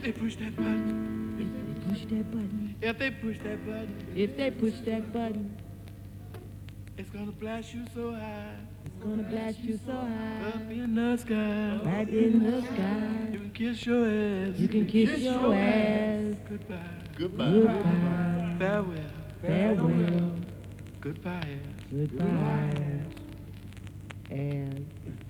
they push that button, If they push that button, if they push that button, if they push that button, it's gonna blast you so high, it's gonna blast you so high. up in the sky, Right in the sky. you can kiss your ass, You can kiss your ass. goodbye, Goodbye. farewell, Farewell. goodbye. Goodbye. And